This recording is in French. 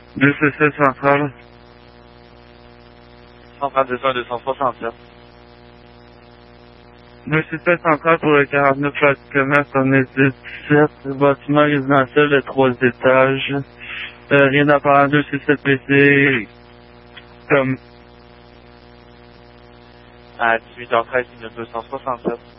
267 centrale. Centrale 267. 267 centrale pour le 49 place du commerce, on est 17, bâtiment résidentiel de 3 étages. Rien d'apparent, 267 PC, comme À 18h13, minute 267.